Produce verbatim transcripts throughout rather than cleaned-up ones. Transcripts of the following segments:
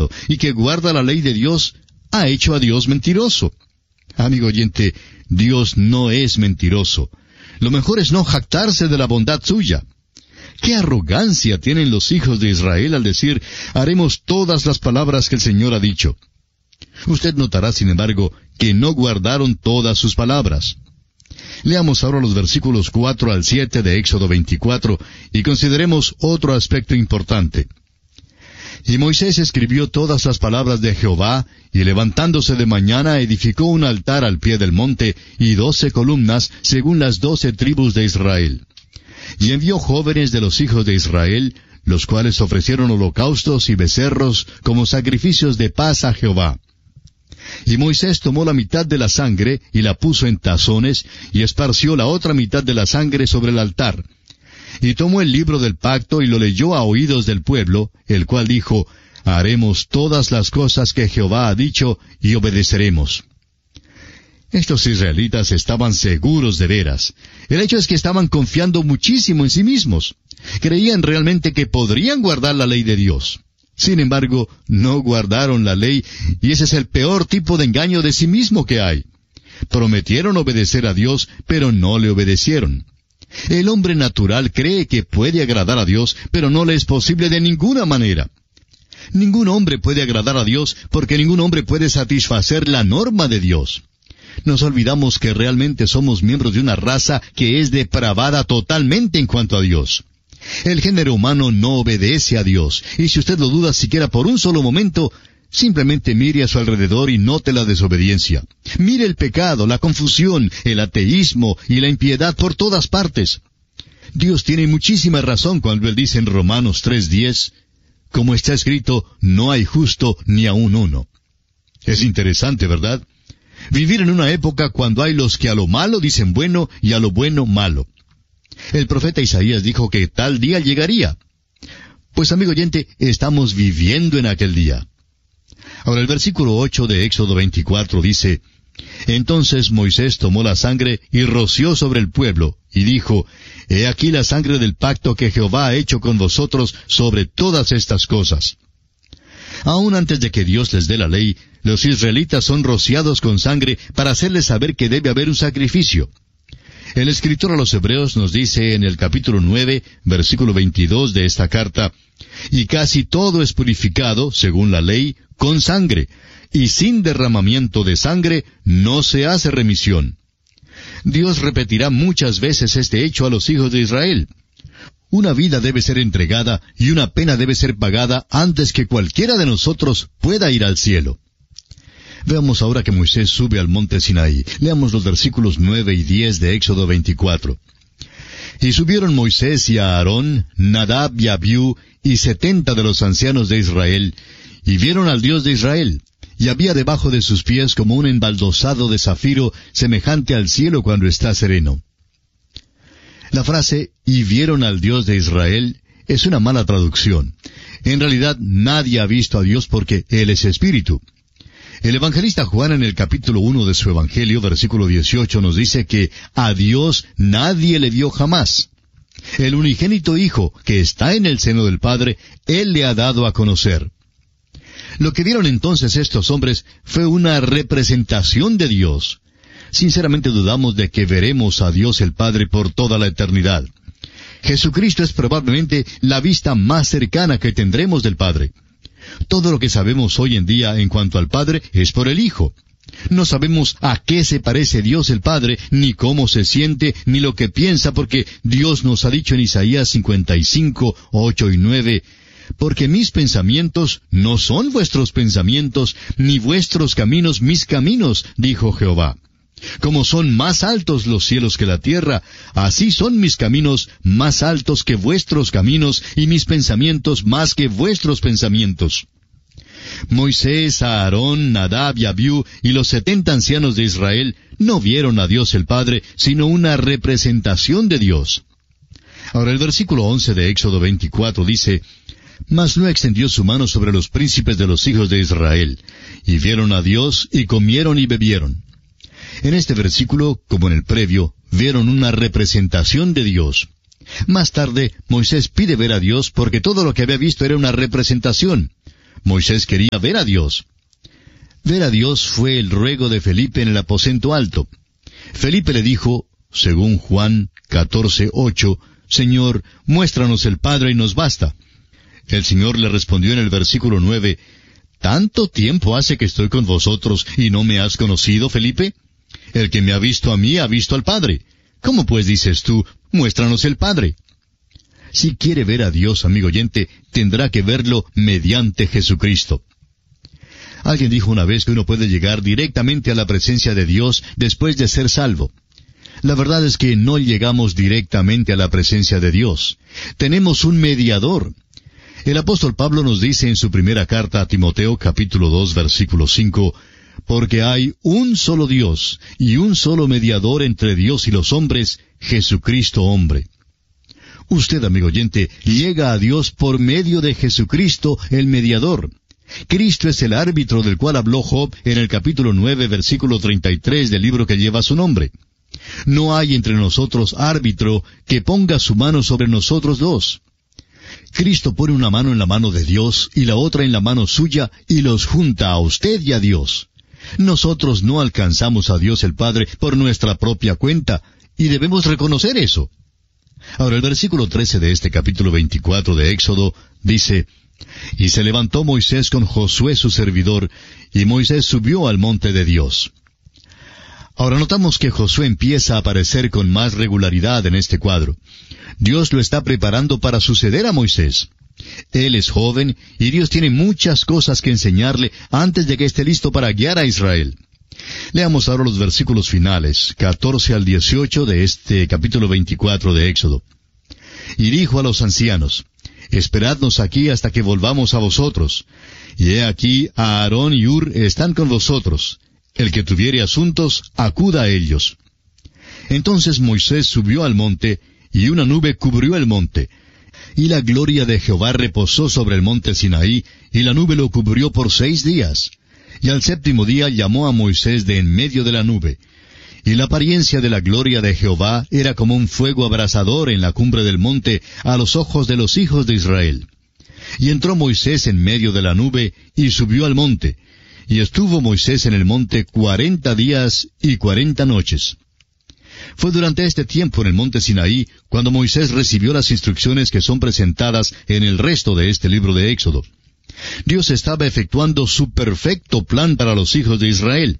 pecado y que guarda la ley de Dios, ha hecho a Dios mentiroso. Amigo oyente, Dios no es mentiroso. Lo mejor es no jactarse de la bondad suya. ¡Qué arrogancia tienen los hijos de Israel al decir, haremos todas las palabras que el Señor ha dicho! Usted notará, sin embargo, que no guardaron todas sus palabras. Leamos ahora los versículos cuatro al siete de Éxodo veinticuatro y consideremos otro aspecto importante. Y Moisés escribió todas las palabras de Jehová, y levantándose de mañana edificó un altar al pie del monte, y doce columnas, según las doce tribus de Israel. Y envió jóvenes de los hijos de Israel, los cuales ofrecieron holocaustos y becerros como sacrificios de paz a Jehová. Y Moisés tomó la mitad de la sangre, y la puso en tazones, y esparció la otra mitad de la sangre sobre el altar. Y tomó el libro del pacto y lo leyó a oídos del pueblo, el cual dijo, haremos todas las cosas que Jehová ha dicho, y obedeceremos. Estos israelitas estaban seguros de veras. El hecho es que estaban confiando muchísimo en sí mismos. Creían realmente que podrían guardar la ley de Dios. Sin embargo, no guardaron la ley, y ese es el peor tipo de engaño de sí mismo que hay. Prometieron obedecer a Dios, pero no le obedecieron. El hombre natural cree que puede agradar a Dios, pero no le es posible de ninguna manera. Ningún hombre puede agradar a Dios, porque ningún hombre puede satisfacer la norma de Dios. Nos olvidamos que realmente somos miembros de una raza que es depravada totalmente en cuanto a Dios. El género humano no obedece a Dios, y si usted lo duda siquiera por un solo momento, simplemente mire a su alrededor y note la desobediencia. Mire el pecado, la confusión, el ateísmo y la impiedad por todas partes. Dios tiene muchísima razón cuando Él dice en Romanos tres diez, como está escrito, no hay justo ni aun uno. Es interesante, ¿verdad? Vivir en una época cuando hay los que a lo malo dicen bueno y a lo bueno malo. El profeta Isaías dijo que tal día llegaría. Pues, amigo oyente, estamos viviendo en aquel día. Ahora el versículo ocho de Éxodo veinticuatro dice, entonces Moisés tomó la sangre y roció sobre el pueblo, y dijo, he aquí la sangre del pacto que Jehová ha hecho con vosotros sobre todas estas cosas. Aún antes de que Dios les dé la ley, los israelitas son rociados con sangre para hacerles saber que debe haber un sacrificio. El escritor a los Hebreos nos dice en el capítulo nueve, versículo veintidós de esta carta, y casi todo es purificado, según la ley, con sangre, y sin derramamiento de sangre no se hace remisión. Dios repetirá muchas veces este hecho a los hijos de Israel. Una vida debe ser entregada y una pena debe ser pagada antes que cualquiera de nosotros pueda ir al cielo. Veamos ahora que Moisés sube al monte Sinaí. Leamos los versículos nueve y diez de Éxodo veinticuatro. Y subieron Moisés y Aarón, Nadab y Abiú, y setenta de los ancianos de Israel, y vieron al Dios de Israel, y había debajo de sus pies como un embaldosado de zafiro, semejante al cielo cuando está sereno. La frase, y vieron al Dios de Israel, es una mala traducción. En realidad, nadie ha visto a Dios porque Él es Espíritu. El evangelista Juan en el capítulo uno de su Evangelio, versículo dieciocho, nos dice que a Dios nadie le vio jamás. El unigénito Hijo, que está en el seno del Padre, Él le ha dado a conocer. Lo que vieron entonces estos hombres fue una representación de Dios. Sinceramente dudamos de que veremos a Dios el Padre por toda la eternidad. Jesucristo es probablemente la vista más cercana que tendremos del Padre. Todo lo que sabemos hoy en día en cuanto al Padre es por el Hijo. No sabemos a qué se parece Dios el Padre, ni cómo se siente, ni lo que piensa, porque Dios nos ha dicho en Isaías cincuenta y cinco, ocho y nueve, porque mis pensamientos no son vuestros pensamientos, ni vuestros caminos mis caminos, dijo Jehová. Como son más altos los cielos que la tierra, así son mis caminos más altos que vuestros caminos, y mis pensamientos más que vuestros pensamientos. Moisés, Aarón, Nadab y Abiú y los setenta ancianos de Israel no vieron a Dios el Padre, sino una representación de Dios. Ahora el versículo once de Éxodo veinticuatro dice, Mas no extendió su mano sobre los príncipes de los hijos de Israel, y vieron a Dios, y comieron y bebieron. En este versículo, como en el previo, vieron una representación de Dios. Más tarde, Moisés pide ver a Dios porque todo lo que había visto era una representación. Moisés quería ver a Dios. Ver a Dios fue el ruego de Felipe en el aposento alto. Felipe le dijo, según Juan catorce ocho, Señor, muéstranos el Padre y nos basta. El Señor le respondió en el versículo nueve, ¿Tanto tiempo hace que estoy con vosotros y no me has conocido, Felipe? El que me ha visto a mí ha visto al Padre. ¿Cómo pues dices tú, muéstranos el Padre? Si quiere ver a Dios, amigo oyente, tendrá que verlo mediante Jesucristo. Alguien dijo una vez que uno puede llegar directamente a la presencia de Dios después de ser salvo. La verdad es que no llegamos directamente a la presencia de Dios. Tenemos un mediador. El apóstol Pablo nos dice en su primera carta a Timoteo, capítulo dos, versículo cinco, porque hay un solo Dios y un solo mediador entre Dios y los hombres, Jesucristo hombre. Usted, amigo oyente, llega a Dios por medio de Jesucristo, el mediador. Cristo es el árbitro del cual habló Job en el capítulo nueve, versículo treinta y tres del libro que lleva su nombre. No hay entre nosotros árbitro que ponga su mano sobre nosotros dos. Cristo pone una mano en la mano de Dios y la otra en la mano suya y los junta a usted y a Dios. Nosotros no alcanzamos a Dios el Padre por nuestra propia cuenta, y debemos reconocer eso. Ahora el versículo trece de este capítulo veinticuatro de Éxodo dice, Y se levantó Moisés con Josué su servidor, y Moisés subió al monte de Dios. Ahora notamos que Josué empieza a aparecer con más regularidad en este cuadro. Dios lo está preparando para suceder a Moisés. Él es joven y Dios tiene muchas cosas que enseñarle antes de que esté listo para guiar a Israel. Leamos ahora los versículos finales, catorce al dieciocho de este capítulo veinticuatro de Éxodo. Y dijo a los ancianos, Esperadnos aquí hasta que volvamos a vosotros. Y he aquí, Aarón y Hur están con vosotros. El que tuviere asuntos, acuda a ellos. Entonces Moisés subió al monte, y una nube cubrió el monte. Y la gloria de Jehová reposó sobre el monte Sinaí, y la nube lo cubrió por seis días. Y al séptimo día llamó a Moisés de en medio de la nube. Y la apariencia de la gloria de Jehová era como un fuego abrasador en la cumbre del monte a los ojos de los hijos de Israel. Y entró Moisés en medio de la nube, y subió al monte. Y estuvo Moisés en el monte cuarenta días y cuarenta noches. Fue durante este tiempo en el monte Sinaí cuando Moisés recibió las instrucciones que son presentadas en el resto de este libro de Éxodo. Dios estaba efectuando su perfecto plan para los hijos de Israel.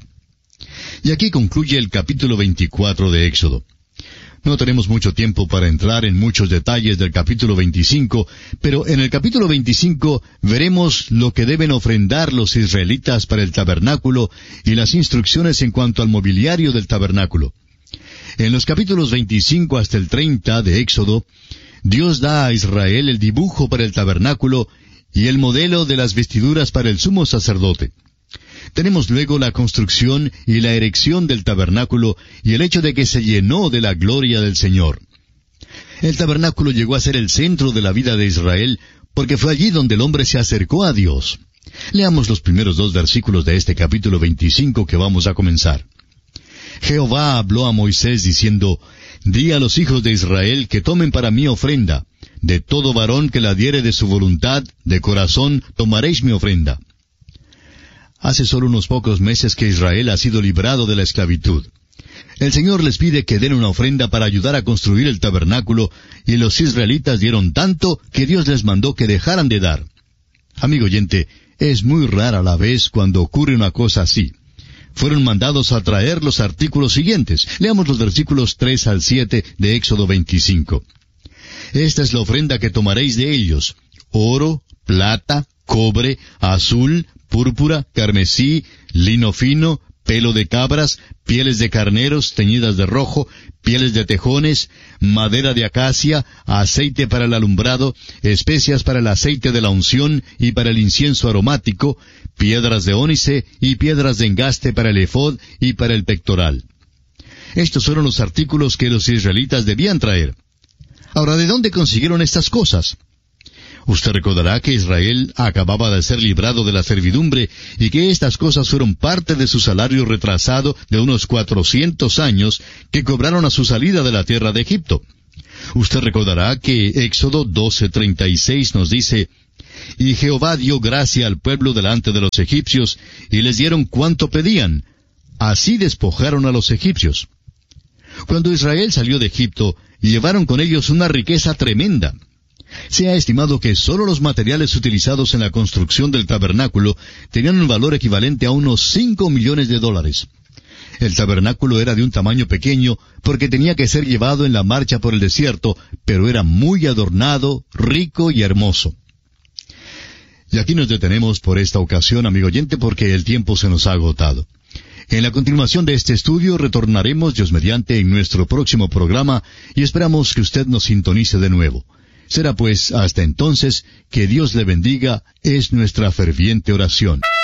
Y aquí concluye el capítulo veinticuatro de Éxodo. No tenemos mucho tiempo para entrar en muchos detalles del capítulo veinticinco, pero en el capítulo veinticinco veremos lo que deben ofrendar los israelitas para el tabernáculo y las instrucciones en cuanto al mobiliario del tabernáculo. En los capítulos veinticinco hasta el treinta de Éxodo, Dios da a Israel el dibujo para el tabernáculo y el modelo de las vestiduras para el sumo sacerdote. Tenemos luego la construcción y la erección del tabernáculo y el hecho de que se llenó de la gloria del Señor. El tabernáculo llegó a ser el centro de la vida de Israel porque fue allí donde el hombre se acercó a Dios. Leamos los primeros dos versículos de este capítulo veinticinco que vamos a comenzar. Jehová habló a Moisés diciendo, Di a los hijos de Israel que tomen para mí ofrenda. De todo varón que la diere de su voluntad, de corazón, tomaréis mi ofrenda. Hace solo unos pocos meses que Israel ha sido librado de la esclavitud. El Señor les pide que den una ofrenda para ayudar a construir el tabernáculo, y los israelitas dieron tanto que Dios les mandó que dejaran de dar. Amigo oyente, es muy rara la vez cuando ocurre una cosa así. Fueron mandados a traer los artículos siguientes. Leamos los versículos tres al siete de Éxodo veinticinco. Esta es la ofrenda que tomaréis de ellos: oro, plata, cobre, azul, púrpura, carmesí, lino fino, pelo de cabras, pieles de carneros teñidas de rojo, pieles de tejones, madera de acacia, aceite para el alumbrado, especias para el aceite de la unción y para el incienso aromático, piedras de ónice y piedras de engaste para el efod y para el pectoral. Estos fueron los artículos que los israelitas debían traer. Ahora, ¿de dónde consiguieron estas cosas? Usted recordará que Israel acababa de ser librado de la servidumbre y que estas cosas fueron parte de su salario retrasado de unos cuatrocientos años que cobraron a su salida de la tierra de Egipto. Usted recordará que Éxodo doce treinta y seis nos dice, Y Jehová dio gracia al pueblo delante de los egipcios, y les dieron cuanto pedían. Así despojaron a los egipcios. Cuando Israel salió de Egipto, llevaron con ellos una riqueza tremenda. Se ha estimado que sólo los materiales utilizados en la construcción del tabernáculo tenían un valor equivalente a unos cinco millones de dólares. El tabernáculo era de un tamaño pequeño porque tenía que ser llevado en la marcha por el desierto, pero era muy adornado, rico y hermoso. Y aquí nos detenemos por esta ocasión, amigo oyente, porque el tiempo se nos ha agotado. En la continuación de este estudio retornaremos, Dios mediante, en nuestro próximo programa y esperamos que usted nos sintonice de nuevo. Será pues hasta entonces que Dios le bendiga, es nuestra ferviente oración.